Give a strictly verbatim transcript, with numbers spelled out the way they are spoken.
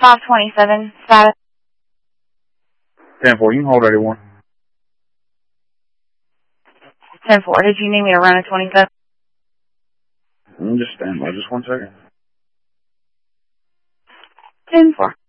five twenty-seven, status. ten four, you can hold ready one. ten four, did you need me to run a twenty-seven? I'm just stand by, just one second. ten four.